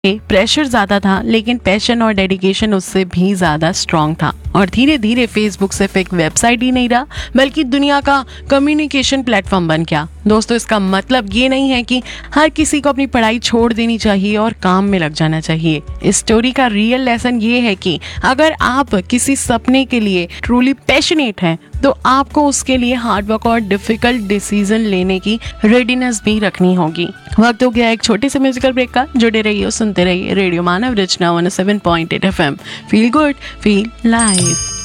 Pressure ज्यादा था, लेकिन पैशन और डेडिकेशन उससे भी ज्यादा स्ट्रांग था। और धीरे धीरे फेसबुक सिर्फ एक वेबसाइट ही नहीं रहा, बल्कि दुनिया का कम्युनिकेशन प्लेटफॉर्म बन गया। दोस्तों, इसका मतलब ये नहीं है कि हर किसी को अपनी पढ़ाई छोड़ देनी चाहिए और काम में लग जाना चाहिए। इस स्टोरी का रियल लेसन ये है कि अगर आप किसी सपने के लिए ट्रूली पैशनेट हैं, तो आपको उसके लिए हार्डवर्क और डिफिकल्ट डिसीजन लेने की रेडीनेस भी रखनी होगी। वक्त हो गया एक छोटे से म्यूजिकल ब्रेक का। जुड़े रहिए, सुनते रहिए रेडियो मानव रचना 107.8 FM। Feel good, feel live.